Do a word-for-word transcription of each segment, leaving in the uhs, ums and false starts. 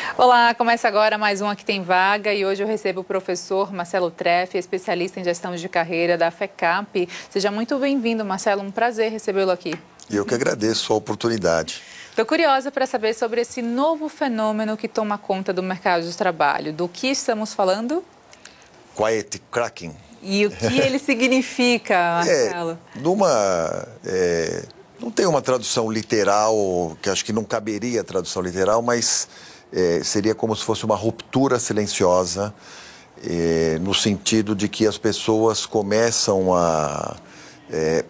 Olá, começa agora mais um Aqui Tem Vaga e hoje eu recebo o professor Marcelo Treff, especialista em gestão de carreira da FECAP. Seja muito bem-vindo, Marcelo, um prazer recebê-lo aqui. E eu que agradeço a oportunidade. Estou curiosa para saber sobre esse novo fenômeno que toma conta do mercado de trabalho. Do que estamos falando? Quiet cracking. E o que ele significa, Marcelo? É, numa, é, não tem uma tradução literal, que acho que não caberia a tradução literal, mas é, seria como se fosse uma ruptura silenciosa, é, no sentido de que as pessoas começam a, é,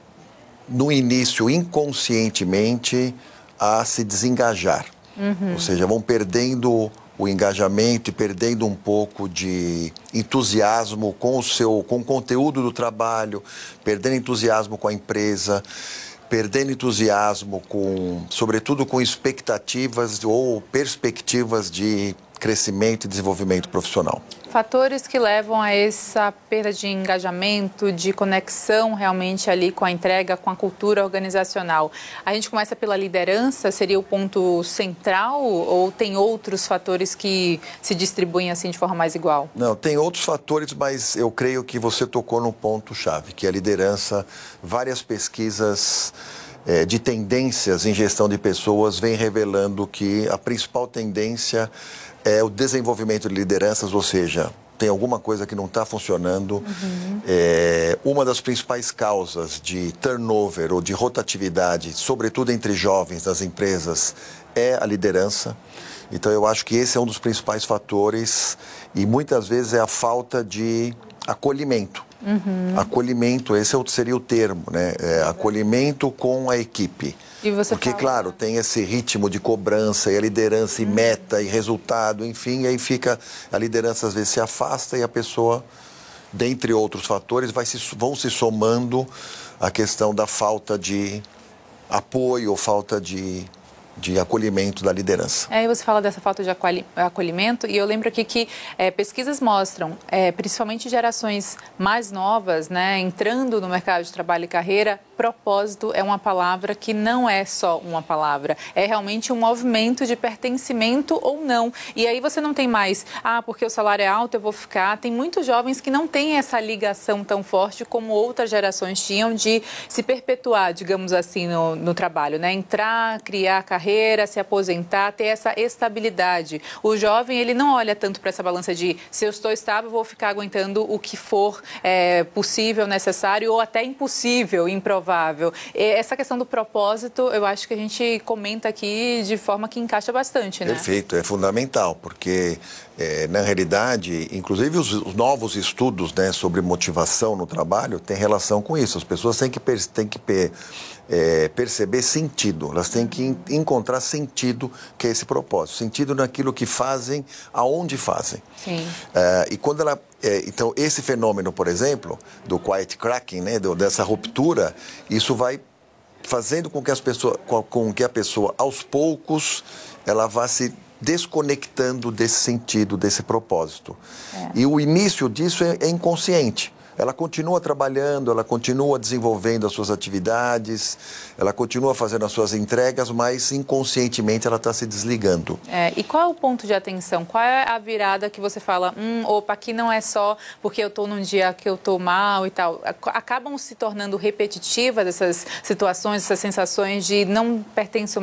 no início, inconscientemente, a se desengajar. Uhum. Ou seja, vão perdendo o engajamento e perdendo um pouco de entusiasmo com o seu, com o conteúdo do trabalho, perdendo entusiasmo com a empresa, perdendo entusiasmo com, sobretudo com expectativas ou perspectivas de crescimento e desenvolvimento profissional. Fatores que levam a essa perda de engajamento, de conexão realmente ali com a entrega, com a cultura organizacional. A gente começa pela liderança, seria o ponto central ou tem outros fatores que se distribuem assim de forma mais igual? Não, tem outros fatores, mas eu creio que você tocou no ponto-chave, que é a liderança. Várias pesquisas é, de tendências em gestão de pessoas vêm revelando que a principal tendência é o desenvolvimento de lideranças, ou seja, tem alguma coisa que não está funcionando. Uhum. É, uma das principais causas de turnover ou de rotatividade, sobretudo entre jovens das empresas, é a liderança. Então, eu acho que esse é um dos principais fatores e muitas vezes é a falta de acolhimento. Uhum. Acolhimento, esse seria o termo, né? É, acolhimento com a equipe. E você Porque, fala... claro, tem esse ritmo de cobrança e a liderança e uhum. meta e resultado, enfim, e aí fica, a liderança às vezes se afasta e a pessoa, dentre outros fatores, vai se, vão se somando a questão da falta de apoio ou falta de... de acolhimento da liderança. Aí você fala dessa falta de acolhimento e eu lembro aqui que é, pesquisas mostram, é, principalmente gerações mais novas, né, entrando no mercado de trabalho e carreira, propósito é uma palavra que não é só uma palavra, é realmente um movimento de pertencimento ou não. E aí você não tem mais, ah, porque o salário é alto, eu vou ficar. Tem muitos jovens que não têm essa ligação tão forte como outras gerações tinham de se perpetuar, digamos assim, no, no trabalho, né? Entrar, criar carreira, se aposentar, ter essa estabilidade. O jovem, ele não olha tanto para essa balança de se eu estou estável, vou ficar aguentando o que for é, possível, necessário ou até impossível, improvável. Essa questão do propósito, eu acho que a gente comenta aqui de forma que encaixa bastante, né? Perfeito, é fundamental, porque é, na realidade, inclusive os, os novos estudos, né, sobre motivação no trabalho têm relação com isso. As pessoas têm que, per, têm que per, é, perceber sentido, elas têm que encontrar sentido, que é esse propósito, sentido naquilo que fazem, aonde fazem. Sim. É, e quando ela É, então, esse fenômeno, por exemplo, do quiet cracking, né, do, dessa ruptura, isso vai fazendo com que, as pessoas, com, com que a pessoa, aos poucos, ela vá se desconectando desse sentido, desse propósito. É. E o início disso é, é inconsciente. Ela continua trabalhando, ela continua desenvolvendo as suas atividades, ela continua fazendo as suas entregas, mas inconscientemente ela está se desligando. É, e qual é o ponto de atenção? Qual é a virada que você fala, hum, opa, aqui não é só porque eu estou num dia que eu estou mal e tal. Acabam se tornando repetitivas essas situações, essas sensações de não pertenço